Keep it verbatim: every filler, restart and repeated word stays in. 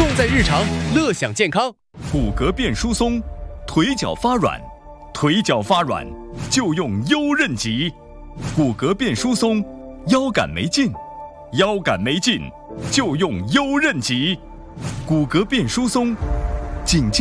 动在日常，乐享健康。 骨骼变疏松，腿脚发软，腿脚发软就用优韧极。骨骼变疏松，腰杆没劲，腰杆没劲就用优韧极。骨骼变疏松，紧接